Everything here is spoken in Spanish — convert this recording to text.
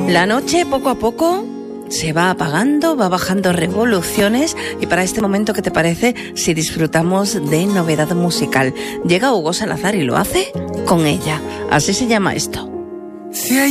La noche poco a poco se va apagando, va bajando revoluciones y para este momento, ¿qué te parece si disfrutamos de novedad musical? Llega Hugo Salazar y lo hace con ella. Así se llama esto. Si hay